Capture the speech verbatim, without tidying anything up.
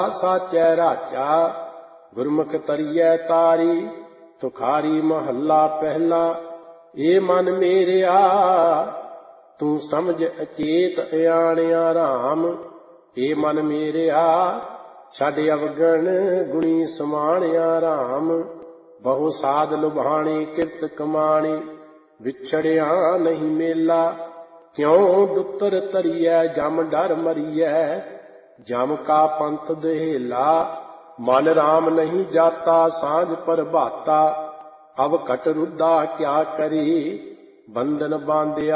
साचै राचा गुरमुख तरियै तारी। तुखारी महला पहला ए मन मेरिया तू समझ अचेत अयाणिया राम। ए मन मेरिया छड़ अवगण गुणी समाणिया राम। बहु साध लुभाणी किरत कमाणी विछड़िया नहीं मेला। क्यों दुतर तरियै जम डर मरियै जम का पंथ दहेला। मन राम नहीं जाता सांझ प्रभाता अब कट रुद्धा क्या करी बंधन बांधिया